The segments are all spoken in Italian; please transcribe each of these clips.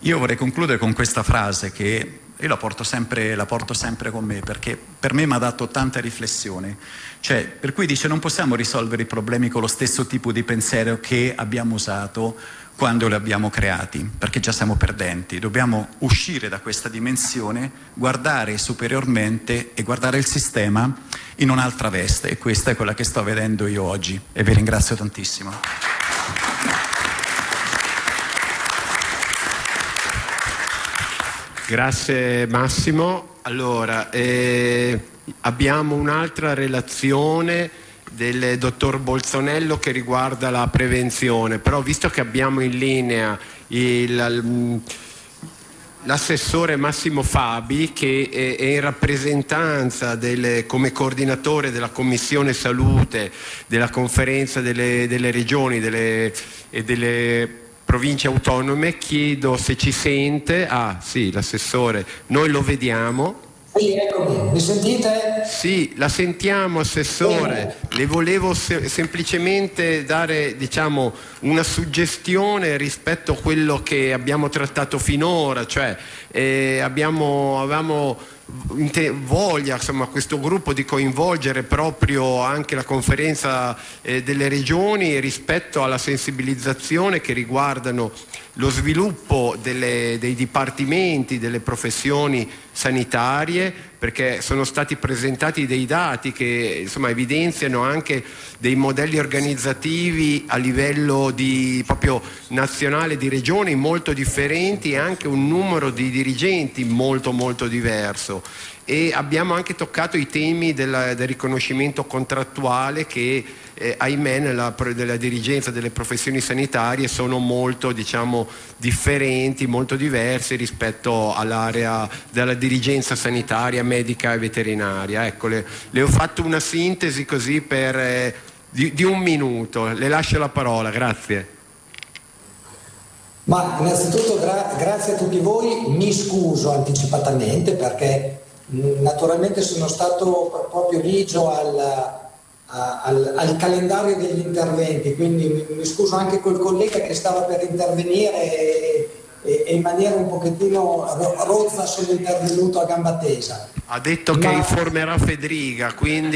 Io vorrei concludere con questa frase che io la porto sempre con me, perché per me mi ha dato tanta riflessione. Cioè, per cui dice: non possiamo risolvere i problemi con lo stesso tipo di pensiero che abbiamo usato quando li abbiamo creati, perché già siamo perdenti. Dobbiamo uscire da questa dimensione, guardare superiormente e guardare il sistema in un'altra veste, e questa è quella che sto vedendo io oggi, e vi ringrazio tantissimo. Grazie Massimo. Allora, abbiamo un'altra relazione del dottor Bolzonello che riguarda la prevenzione, però visto che abbiamo in linea l'assessore Massimo Fabi, che è in rappresentanza come coordinatore della Commissione Salute della Conferenza delle Regioni e delle Province Autonome, chiedo se ci sente. Ah sì, l'assessore, noi lo vediamo. Sì, eccomi, mi sentite? Sì, la sentiamo, assessore. Le volevo semplicemente dare, diciamo, una suggestione rispetto a quello che abbiamo trattato finora, cioè avevamo voglia, insomma, questo gruppo di coinvolgere proprio anche la conferenza delle regioni rispetto alla sensibilizzazione che riguardano lo sviluppo dei dipartimenti, delle professioni sanitarie, perché sono stati presentati dei dati che insomma evidenziano anche dei modelli organizzativi a livello proprio nazionale di regioni molto differenti e anche un numero di dirigenti molto molto diverso. E abbiamo anche toccato i temi del riconoscimento contrattuale che ahimè nella dirigenza delle professioni sanitarie sono molto, diciamo, differenti, molto diversi rispetto all'area della dirigenza sanitaria, medica e veterinaria. Ecco, le ho fatto una sintesi così di un minuto. Le lascio la parola, grazie. Ma innanzitutto grazie a tutti voi, mi scuso anticipatamente perché naturalmente sono stato proprio ligio al calendario degli interventi, quindi mi scuso anche col collega che stava per intervenire e in maniera un pochettino rozza sono intervenuto a gamba tesa. Ha detto che informerà Federica, quindi...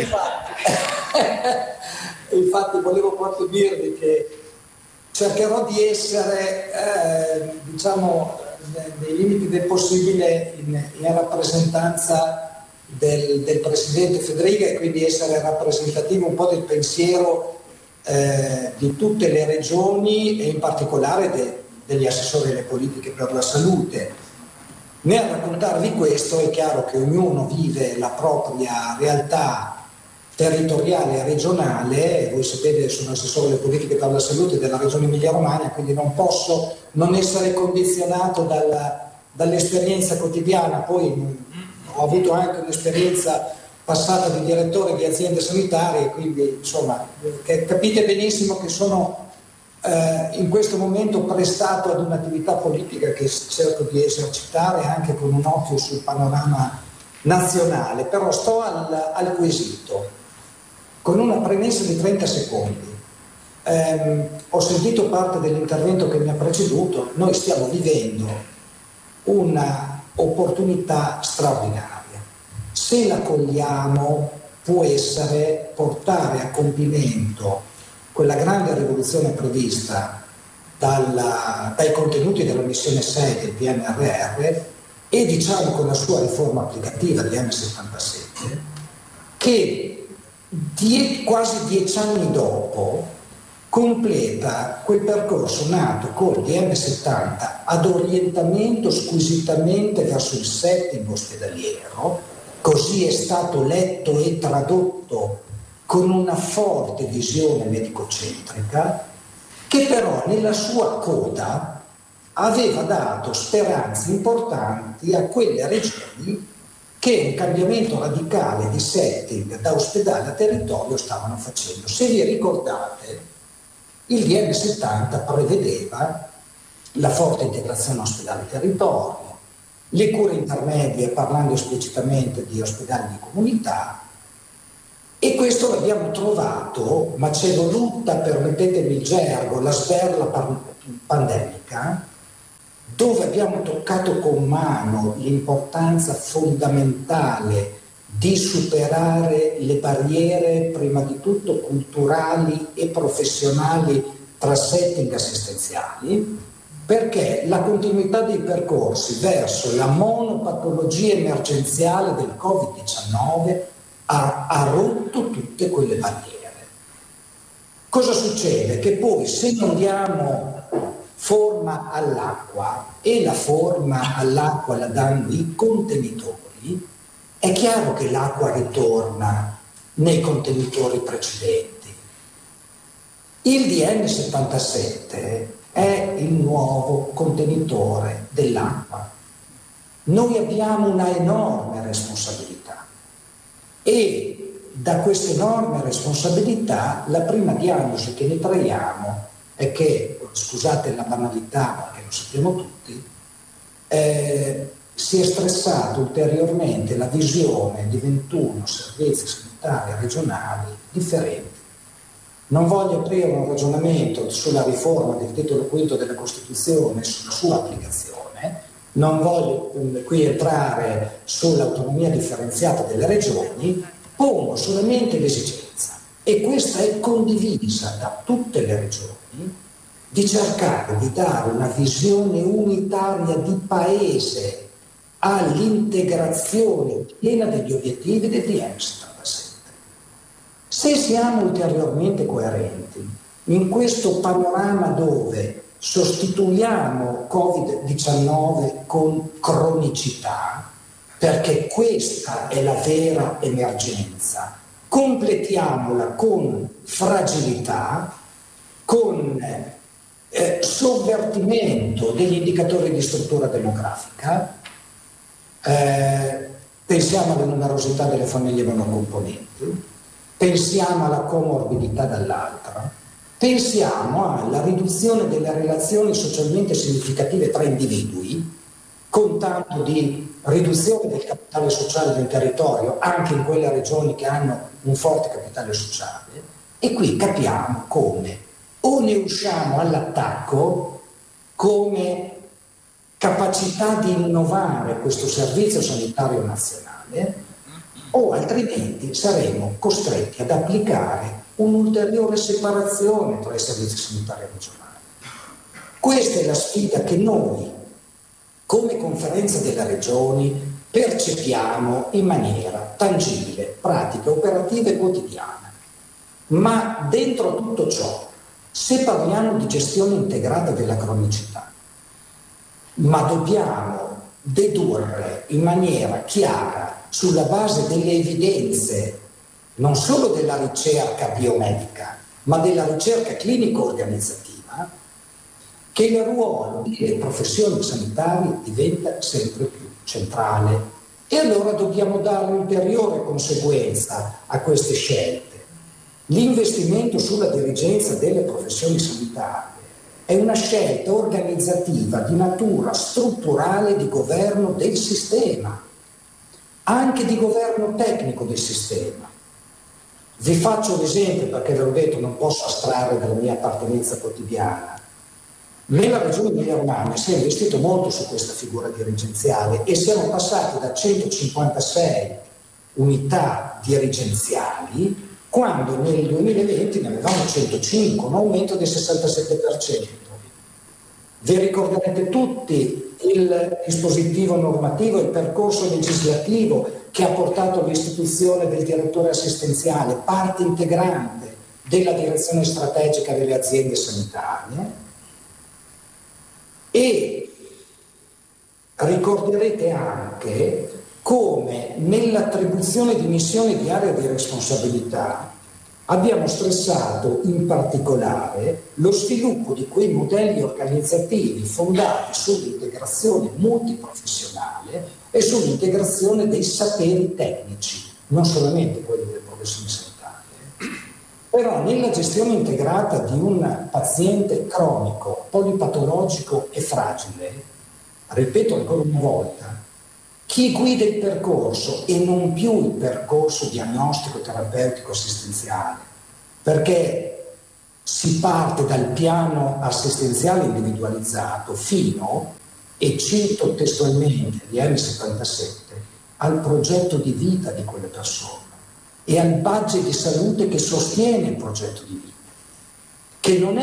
Infatti volevo proprio dirvi che cercherò di essere, diciamo, nei limiti del possibile in rappresentanza del Presidente Federica e quindi essere rappresentativo un po' del pensiero di tutte le regioni e in particolare degli assessori alle politiche per la salute. Nel raccontarvi questo è chiaro che ognuno vive la propria realtà territoriale e regionale. Voi sapete che sono assessore alle politiche per la salute della regione Emilia-Romagna, quindi non posso non essere condizionato dall'esperienza quotidiana. Poi ho avuto anche un'esperienza passata di direttore di aziende sanitarie, quindi insomma capite benissimo che sono in questo momento prestato ad un'attività politica che cerco di esercitare anche con un occhio sul panorama nazionale. Però sto al quesito con una premessa di 30 secondi. Ho sentito parte dell'intervento che mi ha preceduto. Noi stiamo vivendo una opportunità straordinaria. Se la cogliamo, può essere portare a compimento quella grande rivoluzione prevista dai contenuti della missione 6 del PNRR e diciamo con la sua riforma applicativa di M77, che quasi 10 anni dopo completa quel percorso nato col DM70 ad orientamento squisitamente verso il setting ospedaliero, così è stato letto e tradotto con una forte visione medicocentrica, che però nella sua coda aveva dato speranze importanti a quelle regioni che un cambiamento radicale di setting da ospedale a territorio stavano facendo. Se vi ricordate, il DM70 prevedeva la forte integrazione ospedale-territorio, le cure intermedie, parlando esplicitamente di ospedali di comunità, e questo l'abbiamo trovato, ma c'è voluta, permettetemi il gergo, la sberla pandemica, dove abbiamo toccato con mano l'importanza fondamentale di superare le barriere, prima di tutto culturali e professionali, tra setting assistenziali, perché la continuità dei percorsi verso la monopatologia emergenziale del Covid-19 ha rotto tutte quelle barriere. Cosa succede? Che poi se non diamo forma all'acqua, e la forma all'acqua la danno i contenitori, è chiaro che l'acqua ritorna nei contenitori precedenti. Il DN77 è il nuovo contenitore dell'acqua. Noi abbiamo una enorme responsabilità e da questa enorme responsabilità la prima diagnosi che ne traiamo è che, scusate la banalità, ma che lo sappiamo tutti, si è stressata ulteriormente la visione di 21 servizi sanitari regionali differenti. Non voglio aprire un ragionamento sulla riforma del titolo quinto della Costituzione, sulla sua applicazione, non voglio qui entrare sull'autonomia differenziata delle regioni, pongo solamente l'esigenza, e questa è condivisa da tutte le regioni, di cercare di dare una visione unitaria di paese all'integrazione piena degli obiettivi del DN77. Se siamo ulteriormente coerenti in questo panorama dove sostituiamo Covid-19 con cronicità, perché questa è la vera emergenza, completiamola con fragilità, con sovvertimento degli indicatori di struttura demografica, pensiamo alla numerosità delle famiglie monocomponenti, pensiamo alla comorbidità dall'altra, pensiamo alla riduzione delle relazioni socialmente significative tra individui, con tanto di riduzione del capitale sociale del territorio, anche in quelle regioni che hanno un forte capitale sociale, e qui capiamo come o ne usciamo all'attacco come capacità di innovare questo servizio sanitario nazionale, o altrimenti saremo costretti ad applicare un'ulteriore separazione tra i servizi sanitari regionali. Questa è la sfida che noi, come Conferenza delle Regioni, percepiamo in maniera tangibile, pratica, operativa e quotidiana. Ma dentro tutto ciò, se parliamo di gestione integrata della cronicità, ma dobbiamo dedurre in maniera chiara, sulla base delle evidenze, non solo della ricerca biomedica, ma della ricerca clinico-organizzativa, che il ruolo delle professioni sanitarie diventa sempre più centrale. E allora dobbiamo dare ulteriore conseguenza a queste scelte. L'investimento sulla dirigenza delle professioni sanitarie è una scelta organizzativa di natura strutturale di governo del sistema, anche di governo tecnico del sistema. Vi faccio l'esempio, perché ve l'ho detto, non posso astrarre dalla mia appartenenza quotidiana. Nella regione Emilia-Romagna si è investito molto su questa figura dirigenziale e siamo passati da 156 unità dirigenziali quando nel 2020 ne avevamo 105, un aumento del 67%. Vi ricorderete tutti il dispositivo normativo, il percorso legislativo che ha portato all'istituzione del direttore assistenziale, parte integrante della direzione strategica delle aziende sanitarie. E ricorderete anche come nell'attribuzione di missioni di area di responsabilità abbiamo stressato in particolare lo sviluppo di quei modelli organizzativi fondati sull'integrazione multiprofessionale e sull'integrazione dei saperi tecnici, non solamente quelli delle professioni sanitarie. Però nella gestione integrata di un paziente cronico, polipatologico e fragile, ripeto ancora una volta, chi guida il percorso e non più il percorso diagnostico, terapeutico, assistenziale, perché si parte dal piano assistenziale individualizzato fino e cito testualmente gli anni 77, al progetto di vita di quelle persone e al budget di salute che sostiene il progetto di vita, che non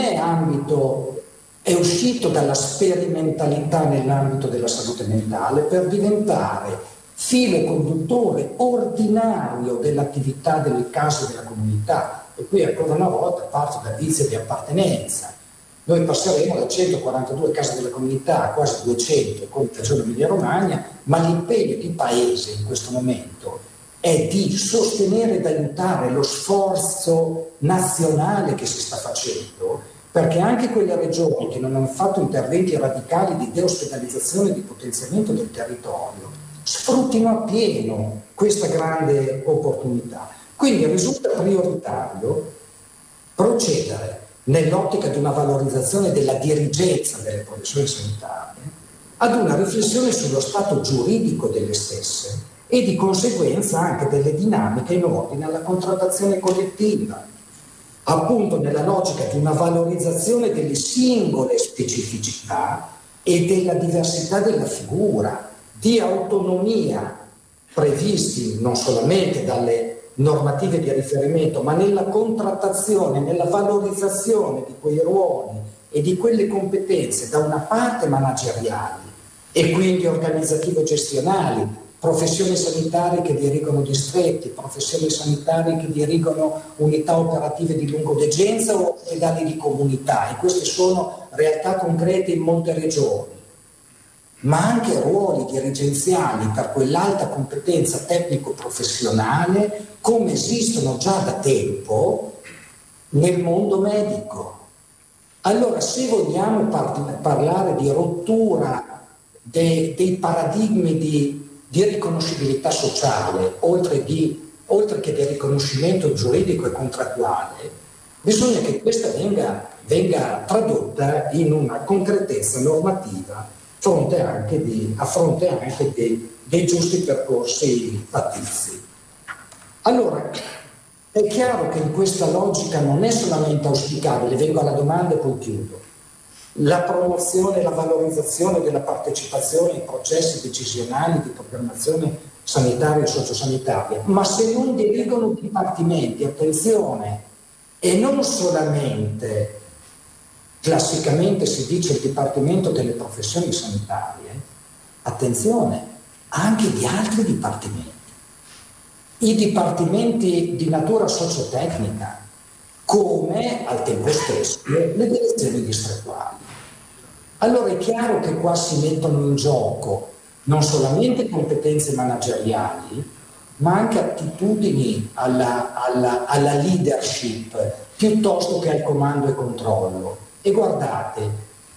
è uscito dalla sperimentalità nell'ambito della salute mentale per diventare filo conduttore ordinario dell'attività delle case della comunità. E qui ancora una volta parto dal vizio di appartenenza. Noi passeremo da 142 case della comunità a quasi 200 con la Regione Emilia-Romagna, ma l'impegno di paese in questo momento è di sostenere ed aiutare lo sforzo nazionale che si sta facendo, perché anche quelle regioni che non hanno fatto interventi radicali di deospedalizzazione e di potenziamento del territorio sfruttino appieno questa grande opportunità. Quindi risulta prioritario procedere nell'ottica di una valorizzazione della dirigenza delle professioni sanitarie ad una riflessione sullo stato giuridico delle stesse e di conseguenza anche delle dinamiche in ordine alla contrattazione collettiva, appunto nella logica di una valorizzazione delle singole specificità e della diversità della figura, di autonomia previsti non solamente dalle normative di riferimento, ma nella contrattazione, nella valorizzazione di quei ruoli e di quelle competenze da una parte manageriali e quindi organizzativo-gestionali, professioni sanitarie che dirigono distretti, professioni sanitarie che dirigono unità operative di lungodegenza o ospedali di comunità, e queste sono realtà concrete in molte regioni, ma anche ruoli dirigenziali per quell'alta competenza tecnico-professionale come esistono già da tempo nel mondo medico. Allora, se vogliamo parlare di rottura dei paradigmi di riconoscibilità sociale, oltre che di riconoscimento giuridico e contrattuale, bisogna che questa venga tradotta in una concretezza normativa a fronte anche dei giusti percorsi pattizi. Allora, è chiaro che in questa logica non è solamente auspicabile, vengo alla domanda e poi chiudo, la promozione e la valorizzazione della partecipazione ai processi decisionali di programmazione sanitaria e sociosanitaria, ma se non dirigono dipartimenti, attenzione, e non solamente classicamente si dice il Dipartimento delle Professioni Sanitarie, attenzione, anche di altri dipartimenti, i dipartimenti di natura sociotecnica, come al tempo stesso le direzioni distrettuali. Allora è chiaro che qua si mettono in gioco non solamente competenze manageriali, ma anche attitudini alla leadership piuttosto che al comando e controllo. E guardate,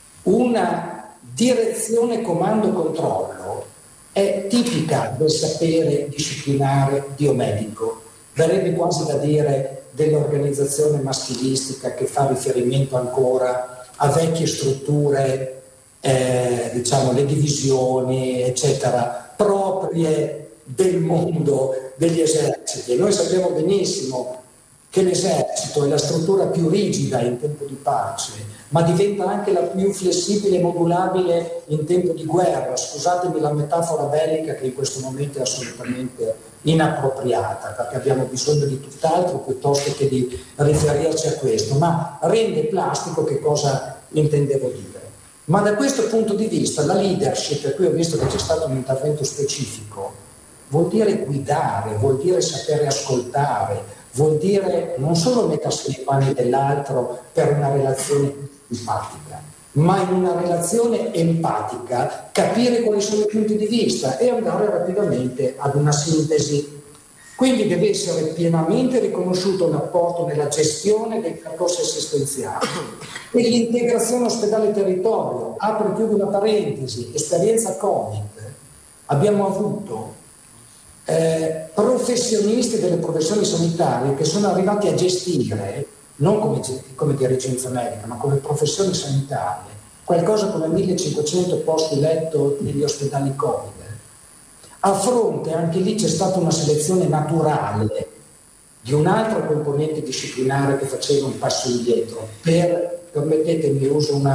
una direzione comando-controllo è tipica del sapere disciplinare biomedico, verrebbe quasi da dire dell'organizzazione maschilistica che fa riferimento ancora a vecchie strutture, diciamo le divisioni, eccetera, proprie del mondo degli eserciti. E noi sappiamo benissimo che l'esercito è la struttura più rigida in tempo di pace, ma diventa anche la più flessibile e modulabile in tempo di guerra. Scusatemi la metafora bellica che in questo momento è assolutamente inappropriata, perché abbiamo bisogno di tutt'altro piuttosto che di riferirci a questo, ma rende plastico che cosa intendevo dire. Ma da questo punto di vista la leadership, e qui ho visto che c'è stato un intervento specifico, vuol dire guidare, vuol dire sapere ascoltare, vuol dire non solo mettersi nei panni dell'altro per una relazione empatica, ma in una relazione empatica capire quali sono i punti di vista e andare rapidamente ad una sintesi. Quindi deve essere pienamente riconosciuto l'apporto nella gestione dei percorsi assistenziali e l'integrazione ospedale-territorio. Apro e chiudo una parentesi, esperienza Covid. Abbiamo avuto professionisti delle professioni sanitarie che sono arrivati a gestire, non come dirigenza medica, ma come professioni sanitarie, qualcosa come 1500 posti letto negli ospedali Covid. A fronte, anche lì c'è stata una selezione naturale di un'altra componente disciplinare che faceva un passo indietro, permettetemi, uso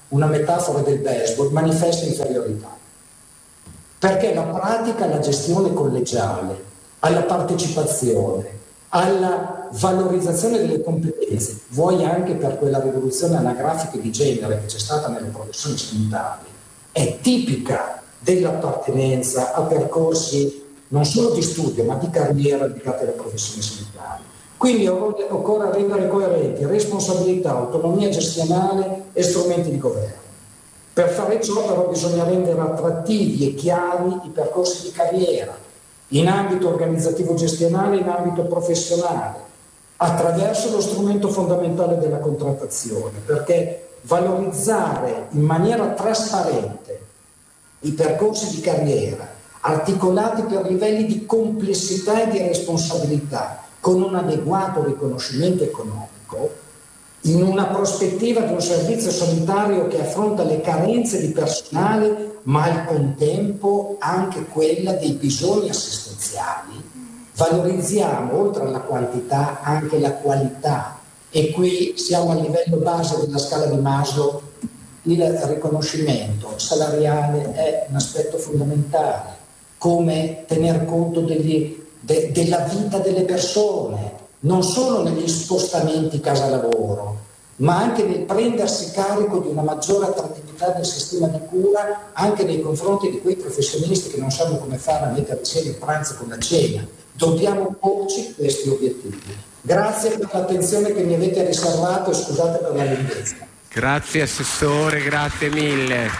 una metafora del baseball, manifesta inferiorità. Perché la pratica, la gestione collegiale, alla partecipazione, alla valorizzazione delle competenze, vuoi anche per quella rivoluzione anagrafica di genere che c'è stata nelle professioni sanitarie, è tipica dell'appartenenza a percorsi non solo di studio ma di carriera dedicati alle professioni sanitarie. Quindi occorre rendere coerenti responsabilità, autonomia gestionale e strumenti di governo. Per fare ciò però bisogna rendere attrattivi e chiari i percorsi di carriera in ambito organizzativo gestionale e in ambito professionale, attraverso lo strumento fondamentale della contrattazione, perché valorizzare in maniera trasparente i percorsi di carriera articolati per livelli di complessità e di responsabilità con un adeguato riconoscimento economico, in una prospettiva di un servizio sanitario che affronta le carenze di personale ma al contempo anche quella dei bisogni assistenziali, valorizziamo oltre alla quantità anche la qualità, e qui siamo a livello base della scala di Maslow. Il riconoscimento salariale è un aspetto fondamentale, come tener conto della vita delle persone, non solo negli spostamenti casa-lavoro, ma anche nel prendersi carico di una maggiore attrattività del sistema di cura anche nei confronti di quei professionisti che non sanno come fare a mettere insieme il pranzo con la cena. Dobbiamo porci questi obiettivi. Grazie per l'attenzione che mi avete riservato e scusate per la lunghezza. Grazie Assessore, grazie mille.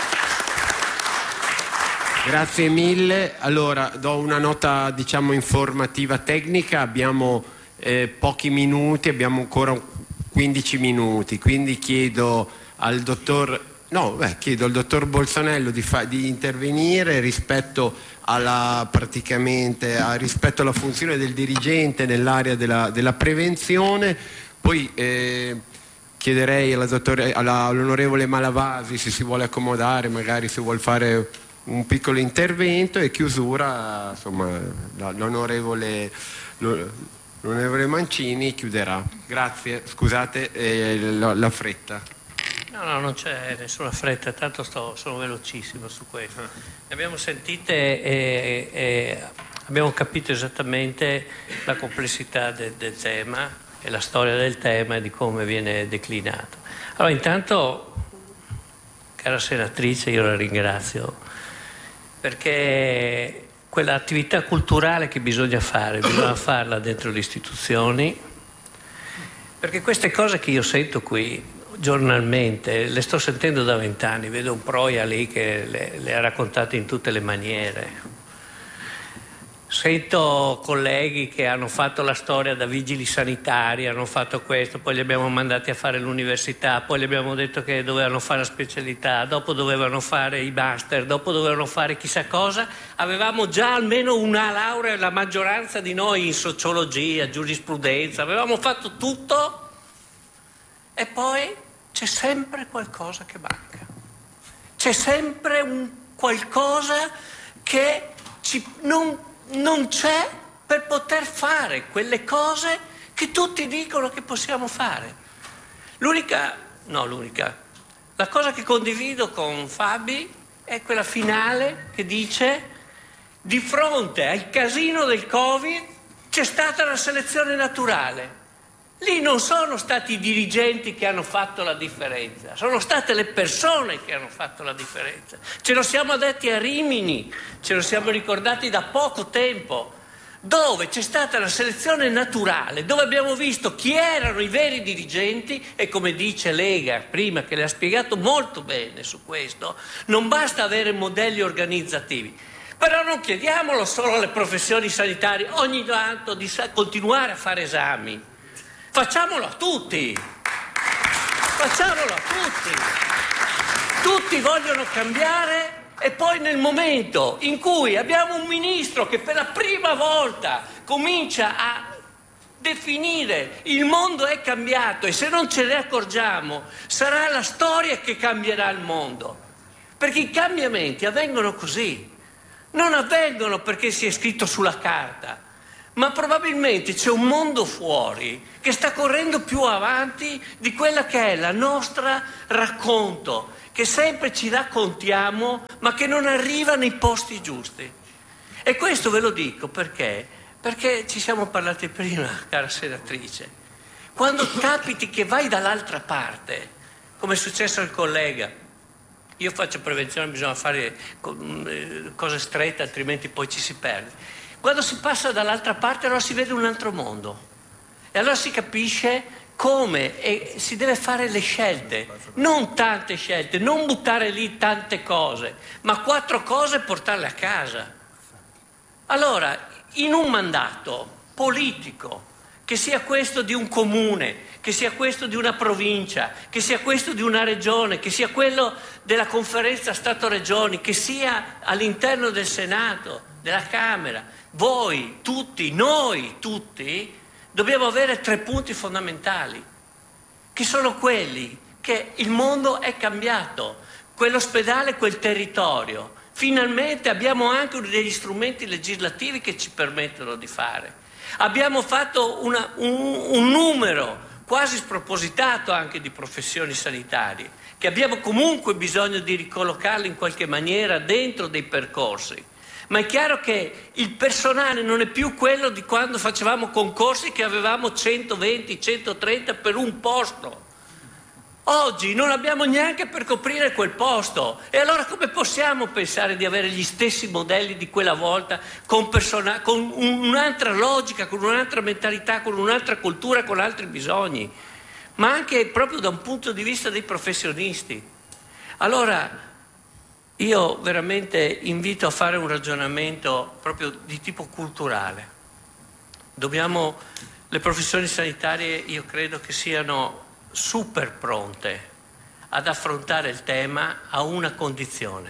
Grazie mille. Allora, do una nota informativa tecnica. Abbiamo pochi minuti, abbiamo ancora 15 minuti, quindi chiedo al dottor Bolzanello di intervenire rispetto alla funzione del dirigente nell'area della prevenzione. Poi chiederei all'onorevole Malavasi se si vuole accomodare, magari se vuol fare un piccolo intervento, e chiusura, insomma, l'onorevole Mancini chiuderà. Grazie, scusate la fretta. No, non c'è nessuna fretta, tanto sono velocissimo su questo. Abbiamo sentite e abbiamo capito esattamente la complessità del tema e la storia del tema e di come viene declinato. Allora, intanto, cara senatrice, io la ringrazio, perché quell'attività culturale che bisogna farla dentro le istituzioni, perché queste cose che io sento qui giornalmente le sto sentendo da 20 anni, vedo un Proia lì che le ha raccontate in tutte le maniere, sento colleghi che hanno fatto la storia da vigili sanitari, hanno fatto questo, poi li abbiamo mandati a fare l'università, poi gli abbiamo detto che dovevano fare la specialità, dopo dovevano fare i master, dopo dovevano fare chissà cosa. Avevamo già almeno una laurea, la maggioranza di noi, in sociologia, giurisprudenza, avevamo fatto tutto, e poi c'è sempre qualcosa che manca, c'è sempre un qualcosa che non c'è per poter fare quelle cose che tutti dicono che possiamo fare. La cosa che condivido con Fabi è quella finale che dice: di fronte al casino del Covid c'è stata la selezione naturale. Lì non sono stati i dirigenti che hanno fatto la differenza, sono state le persone che hanno fatto la differenza. Ce lo siamo detti a Rimini, ce lo siamo ricordati da poco tempo, dove c'è stata la selezione naturale, dove abbiamo visto chi erano i veri dirigenti, e come dice Lega prima, che le ha spiegato molto bene su questo, non basta avere modelli organizzativi. Però non chiediamolo solo alle professioni sanitarie ogni tanto di continuare a fare esami. Facciamolo a tutti. Tutti vogliono cambiare, e poi nel momento in cui abbiamo un ministro che per la prima volta comincia a definire il mondo è cambiato, e se non ce ne accorgiamo sarà la storia che cambierà il mondo, perché i cambiamenti avvengono così, non avvengono perché si è scritto sulla carta, ma probabilmente c'è un mondo fuori che sta correndo più avanti di quella che è la nostra racconto, che sempre ci raccontiamo, ma che non arriva nei posti giusti. E questo ve lo dico perché ci siamo parlati prima, cara senatrice. Quando capiti che vai dall'altra parte, come è successo al collega, io faccio prevenzione, bisogna fare cose strette, altrimenti poi ci si perde. Quando si passa dall'altra parte, allora si vede un altro mondo e allora si capisce come e si deve fare le scelte, non tante scelte, non buttare lì tante cose, ma 4 cose e portarle a casa. Allora, in un mandato politico, che sia questo di un comune, che sia questo di una provincia, che sia questo di una regione, che sia quello della conferenza Stato-Regioni, che sia all'interno del Senato, della Camera, voi tutti, noi tutti, dobbiamo avere 3 punti fondamentali, che sono quelli che il mondo è cambiato, quell'ospedale, quel territorio. Finalmente abbiamo anche degli strumenti legislativi che ci permettono di fare. Abbiamo fatto un numero quasi spropositato anche di professioni sanitarie, che abbiamo comunque bisogno di ricollocarle in qualche maniera dentro dei percorsi. Ma è chiaro che il personale non è più quello di quando facevamo concorsi che avevamo 120, 130 per un posto. Oggi non abbiamo neanche per coprire quel posto. E allora come possiamo pensare di avere gli stessi modelli di quella volta con un'altra logica, con un'altra mentalità, con un'altra cultura, con altri bisogni? Ma anche proprio da un punto di vista dei professionisti. Allora io veramente invito a fare un ragionamento proprio di tipo culturale. Le professioni sanitarie io credo che siano super pronte ad affrontare il tema a una condizione.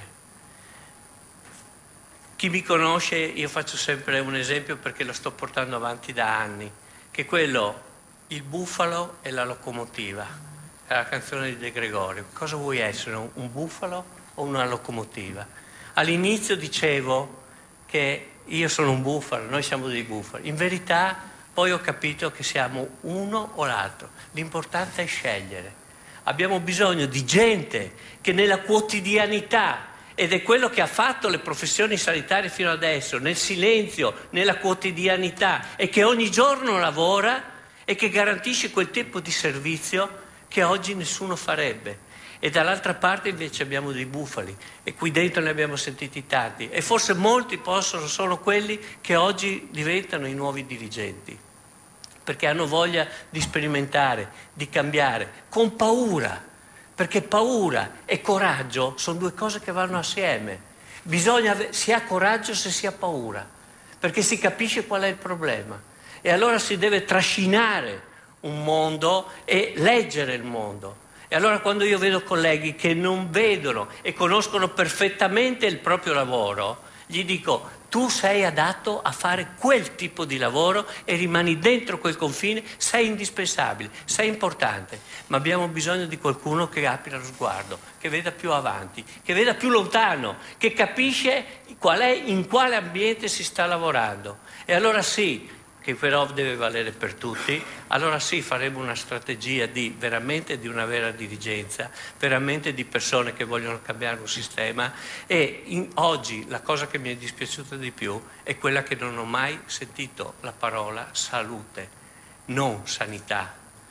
Chi mi conosce, io faccio sempre un esempio perché lo sto portando avanti da anni, che è quello, il bufalo e la locomotiva. È la canzone di De Gregorio. Cosa vuoi essere, un bufalo o una locomotiva? All'inizio dicevo che io sono un bufalo, noi siamo dei bufali. In verità poi ho capito che siamo uno o l'altro. L'importante è scegliere. Abbiamo bisogno di gente che nella quotidianità, ed è quello che ha fatto le professioni sanitarie fino adesso, nel silenzio, nella quotidianità, e che ogni giorno lavora e che garantisce quel tipo di servizio che oggi nessuno farebbe. E dall'altra parte invece abbiamo dei bufali, e qui dentro ne abbiamo sentiti tanti, e forse molti sono quelli che oggi diventano i nuovi dirigenti, perché hanno voglia di sperimentare, di cambiare, con paura, perché paura e coraggio sono 2 cose che vanno assieme. Si ha coraggio se si ha paura, perché si capisce qual è il problema, e allora si deve trascinare un mondo e leggere il mondo. E allora quando io vedo colleghi che non vedono e conoscono perfettamente il proprio lavoro, gli dico: tu sei adatto a fare quel tipo di lavoro e rimani dentro quel confine, sei indispensabile, sei importante, ma abbiamo bisogno di qualcuno che apra lo sguardo, che veda più avanti, che veda più lontano, che capisce in quale ambiente si sta lavorando. E allora sì, che però deve valere per tutti, allora sì faremo una strategia veramente di una vera dirigenza, veramente di persone che vogliono cambiare un sistema. E oggi la cosa che mi è dispiaciuta di più è quella che non ho mai sentito la parola salute, non sanità,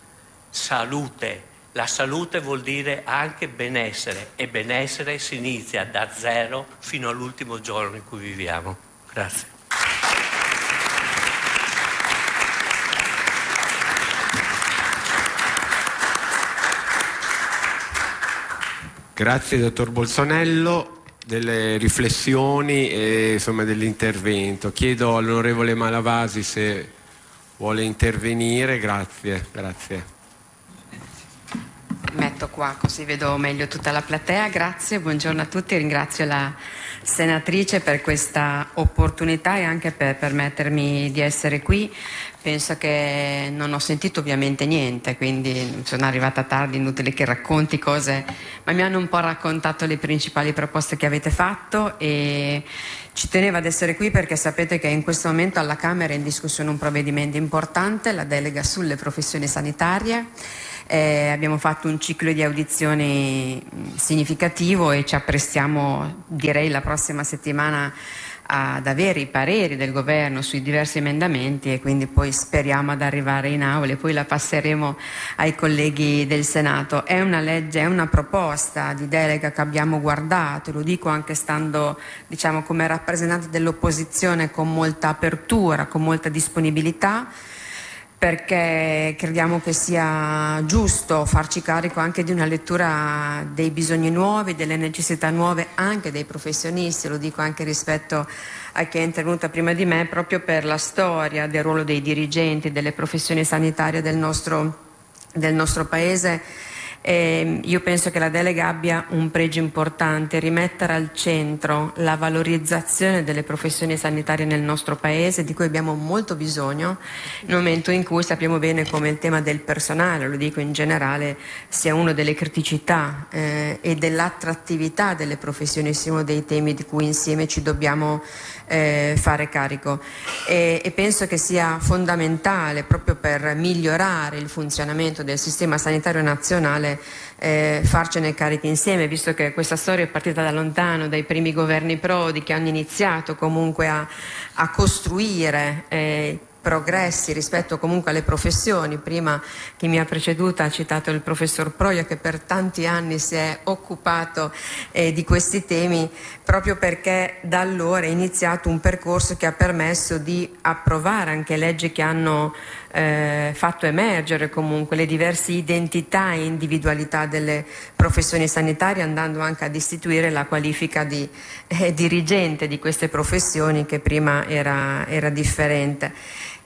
salute. La salute vuol dire anche benessere, e benessere si inizia da 0 fino all'ultimo giorno in cui viviamo. Grazie. Grazie dottor Bolzonello delle riflessioni e insomma dell'intervento. Chiedo all'onorevole Malavasi se vuole intervenire. Grazie. Metto qua, così vedo meglio tutta la platea. Grazie, buongiorno a tutti, ringrazio la senatrice per questa opportunità e anche per permettermi di essere qui. Penso che non ho sentito ovviamente niente, quindi sono arrivata tardi, inutile che racconti cose, ma mi hanno un po' raccontato le principali proposte che avete fatto e ci tenevo ad essere qui perché sapete che in questo momento alla Camera è in discussione un provvedimento importante, la delega sulle professioni sanitarie. Abbiamo fatto un ciclo di audizioni significativo e ci apprestiamo, direi, la prossima settimana ad avere i pareri del governo sui diversi emendamenti e quindi poi speriamo ad arrivare in aula e poi la passeremo ai colleghi del Senato. È una legge, è una proposta di delega che abbiamo guardato, lo dico anche stando, diciamo, come rappresentante dell'opposizione, con molta apertura, con molta disponibilità, perché crediamo che sia giusto farci carico anche di una lettura dei bisogni nuovi, delle necessità nuove anche dei professionisti, lo dico anche rispetto a chi è intervenuta prima di me, proprio per la storia del ruolo dei dirigenti, delle professioni sanitarie del nostro Paese. Io penso che la delega abbia un pregio importante, rimettere al centro la valorizzazione delle professioni sanitarie nel nostro Paese, di cui abbiamo molto bisogno, nel momento in cui sappiamo bene come il tema del personale, lo dico in generale, sia una delle criticità e dell'attrattività delle professioni, sia uno dei temi di cui insieme ci dobbiamo fare carico. E penso che sia fondamentale, proprio per migliorare il funzionamento del sistema sanitario nazionale, farcene carico insieme, visto che questa storia è partita da lontano, dai primi governi Prodi, che hanno iniziato comunque a costruire progressi rispetto comunque alle professioni. Prima chi mi ha preceduta ha citato il professor Proia, che per tanti anni si è occupato di questi temi, proprio perché da allora è iniziato un percorso che ha permesso di approvare anche leggi che hanno fatto emergere comunque le diverse identità e individualità delle professioni sanitarie, andando anche ad istituire la qualifica di dirigente di queste professioni, che prima era differente.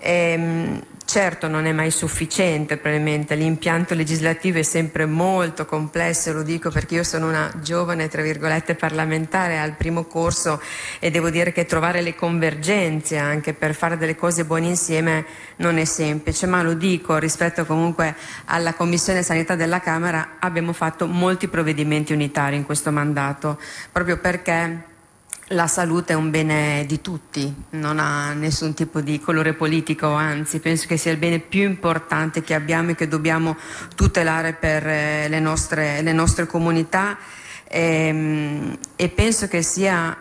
Certo non è mai sufficiente, probabilmente l'impianto legislativo è sempre molto complesso, lo dico perché io sono una giovane, tra virgolette, parlamentare al primo corso, e devo dire che trovare le convergenze anche per fare delle cose buone insieme non è semplice, ma lo dico rispetto comunque alla Commissione Sanità della Camera, abbiamo fatto molti provvedimenti unitari in questo mandato, proprio perché la salute è un bene di tutti, non ha nessun tipo di colore politico, anzi penso che sia il bene più importante che abbiamo e che dobbiamo tutelare per le nostre comunità, e penso che sia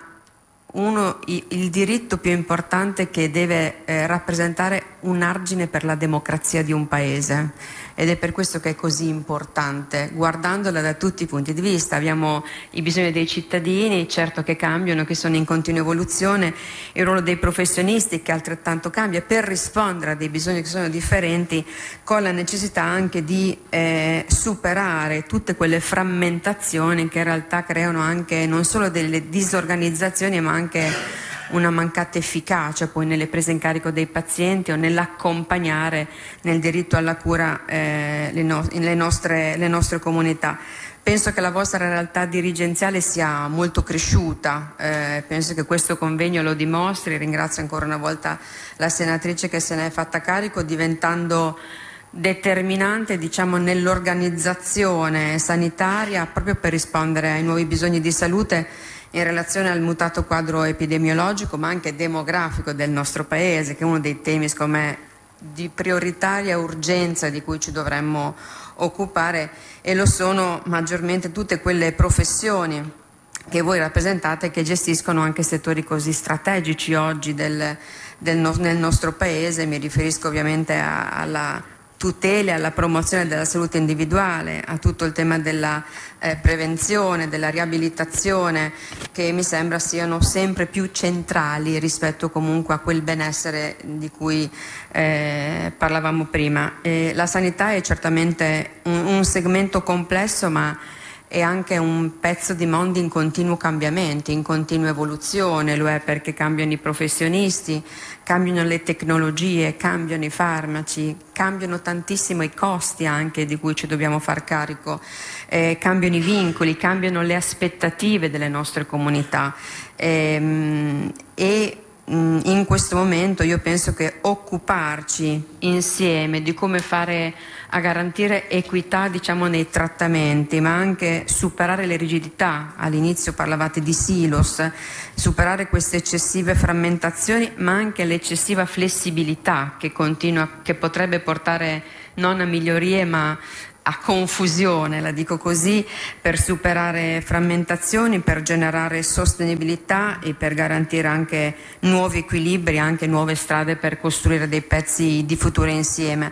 il diritto più importante che deve rappresentare un argine per la democrazia di un paese, ed è per questo che è così importante, guardandola da tutti i punti di vista. Abbiamo i bisogni dei cittadini, certo, che cambiano, che sono in continua evoluzione, il ruolo dei professionisti che altrettanto cambia, per rispondere a dei bisogni che sono differenti, con la necessità anche di superare tutte quelle frammentazioni che in realtà creano anche non solo delle disorganizzazioni, ma anche una mancata efficacia poi nelle prese in carico dei pazienti o nell'accompagnare nel diritto alla cura le nostre comunità. Penso che la vostra realtà dirigenziale sia molto cresciuta, penso che questo convegno lo dimostri. Ringrazio ancora una volta la senatrice che se ne è fatta carico, diventando determinante, diciamo, nell'organizzazione sanitaria, proprio per rispondere ai nuovi bisogni di salute in relazione al mutato quadro epidemiologico ma anche demografico del nostro Paese, che è uno dei temi, secondo me, di prioritaria urgenza di cui ci dovremmo occupare, e lo sono maggiormente tutte quelle professioni che voi rappresentate, che gestiscono anche settori così strategici oggi nel nostro Paese. Mi riferisco ovviamente alla tutela e alla promozione della salute individuale, a tutto il tema della prevenzione, della riabilitazione, che mi sembra siano sempre più centrali rispetto comunque a quel benessere di cui parlavamo prima. La sanità è certamente un segmento complesso, ma è anche un pezzo di mondo in continuo cambiamento, in continua evoluzione, lo è perché cambiano i professionisti, cambiano le tecnologie, cambiano i farmaci, cambiano tantissimo i costi anche di cui ci dobbiamo far carico, cambiano i vincoli, cambiano le aspettative delle nostre comunità in questo momento io penso che occuparci insieme di come fare a garantire equità, diciamo, nei trattamenti, ma anche superare le rigidità, all'inizio parlavate di silos, superare queste eccessive frammentazioni, ma anche l'eccessiva flessibilità che potrebbe portare non a migliorie ma a confusione, la dico così, per superare frammentazioni, per generare sostenibilità e per garantire anche nuovi equilibri, anche nuove strade per costruire dei pezzi di futuro insieme.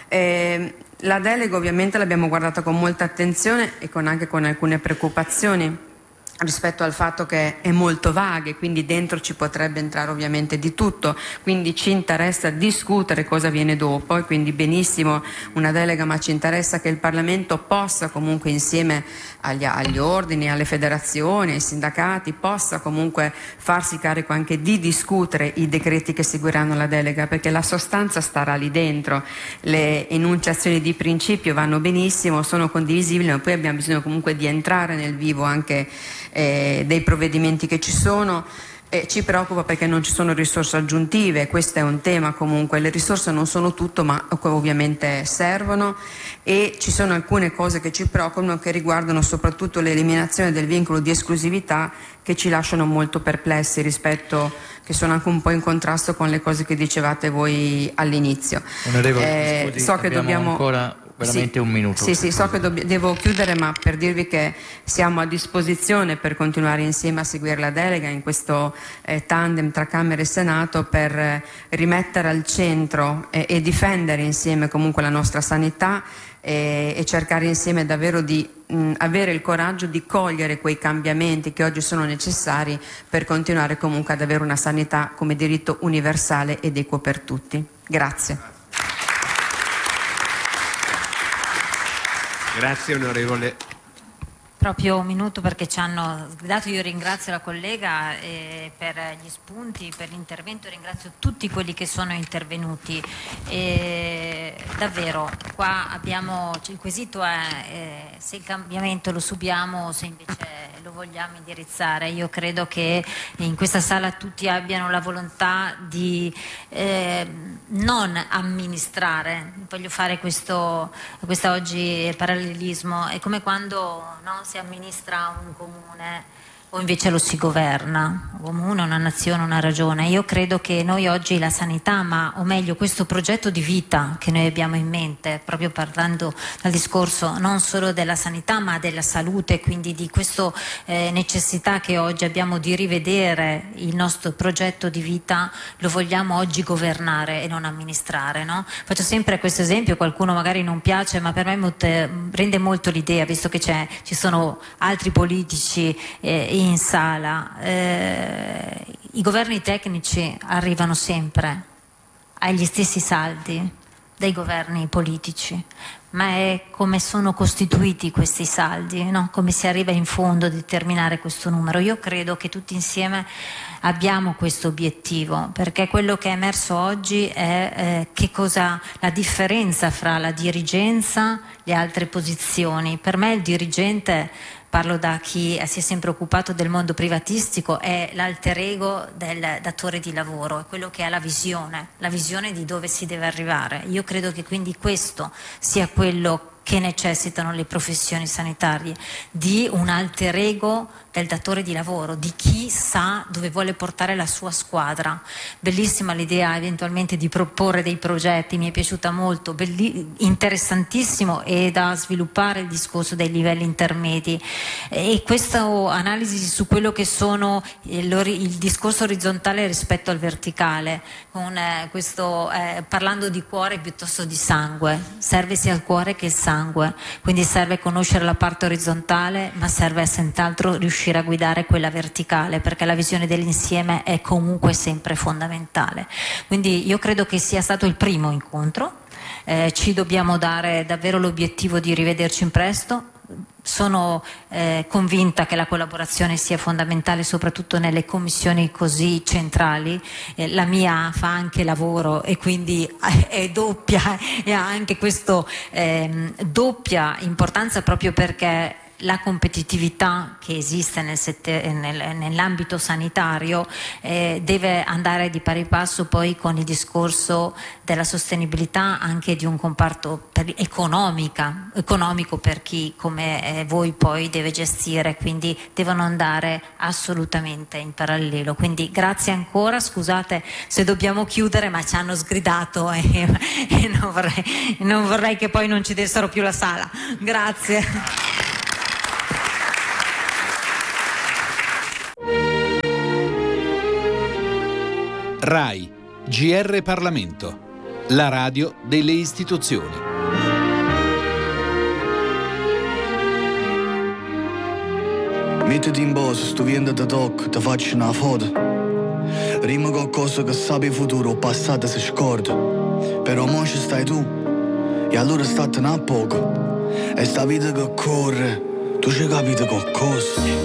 La delega ovviamente l'abbiamo guardata con molta attenzione e anche con alcune preoccupazioni rispetto al fatto che è molto vaga e quindi dentro ci potrebbe entrare ovviamente di tutto, quindi ci interessa discutere cosa viene dopo e quindi benissimo una delega, ma ci interessa che il Parlamento possa comunque insieme agli ordini, alle federazioni, ai sindacati, possa comunque farsi carico anche di discutere i decreti che seguiranno la delega, perché la sostanza starà lì dentro, le enunciazioni di principio vanno benissimo, sono condivisibili, ma poi abbiamo bisogno comunque di entrare nel vivo anche dei provvedimenti che ci sono. Ci preoccupa perché non ci sono risorse aggiuntive, questo è un tema comunque, le risorse non sono tutto ma ovviamente servono, e ci sono alcune cose che ci preoccupano che riguardano soprattutto l'eliminazione del vincolo di esclusività, che ci lasciano molto perplessi rispetto, che sono anche un po' in contrasto con le cose che dicevate voi all'inizio. Onorevole, scusi, so che dobbiamo ancora veramente un minuto. Sì, so che devo chiudere, ma per dirvi che siamo a disposizione per continuare insieme a seguire la delega in questo tandem tra Camera e Senato per rimettere al centro e difendere insieme comunque la nostra sanità e cercare insieme davvero di avere il coraggio di cogliere quei cambiamenti che oggi sono necessari per continuare comunque ad avere una sanità come diritto universale ed equo per tutti. Grazie. Grazie onorevole. Proprio un minuto perché ci hanno sgridato. Io ringrazio la collega per gli spunti, per l'intervento, ringrazio tutti quelli che sono intervenuti. Davvero, qua il quesito è se il cambiamento lo subiamo o se invece lo vogliamo indirizzare. Io credo che in questa sala tutti abbiano la volontà di non amministrare. Voglio fare questa oggi parallelismo. È come quando si amministra un comune o invece lo si governa, un comune, una nazione, una regione. Io credo che noi oggi la sanità, o meglio questo progetto di vita che noi abbiamo in mente, proprio parlando dal discorso non solo della sanità ma della salute, quindi di questa necessità che oggi abbiamo di rivedere il nostro progetto di vita, lo vogliamo oggi governare e non amministrare, no? Faccio sempre questo esempio, qualcuno magari non piace, ma per me rende molto l'idea, visto che ci sono altri politici in sala. I governi tecnici arrivano sempre agli stessi saldi dei governi politici, ma è come sono costituiti questi saldi, no? Come si arriva in fondo a determinare questo numero. Io credo che tutti insieme abbiamo questo obiettivo, perché quello che è emerso oggi è la differenza fra la dirigenza e le altre posizioni. Per me il dirigente, parlo da chi si è sempre occupato del mondo privatistico, è l'alter ego del datore di lavoro, è quello che ha la visione di dove si deve arrivare. Io credo che quindi questo sia quello che necessitano le professioni sanitarie, di un alter ego del datore di lavoro, di chi sa dove vuole portare la sua squadra. Bellissima l'idea eventualmente di proporre dei progetti, mi è piaciuta molto, interessantissimo, e da sviluppare il discorso dei livelli intermedi, e questa analisi su quello che sono il discorso orizzontale rispetto al verticale, con parlando di cuore piuttosto di sangue. Serve sia il cuore che il sangue, quindi serve conoscere la parte orizzontale, ma serve senz'altro riuscire a guidare quella verticale, perché la visione dell'insieme è comunque sempre fondamentale. Quindi io credo che sia stato il primo incontro, ci dobbiamo dare davvero l'obiettivo di rivederci in presto. sono convinta che la collaborazione sia fondamentale soprattutto nelle commissioni così centrali. La mia fa anche lavoro e quindi è doppia e ha anche questa doppia importanza, proprio perché la competitività che esiste nell'ambito sanitario deve andare di pari passo poi con il discorso della sostenibilità anche di un comparto economico per chi come voi poi deve gestire, quindi devono andare assolutamente in parallelo. Quindi grazie ancora, scusate se dobbiamo chiudere, ma ci hanno sgridato e non vorrei che poi non ci dessero più la sala. Grazie. RAI, GR Parlamento, la radio delle istituzioni. Mettiti in posto, sto vendo da tocco, ti faccio una foto. Rima qualcosa che sape il futuro, il passato si scorda. Però mo ci stai tu, e allora statene a poco. E sta vita che corre, tu ci capite qualcosa.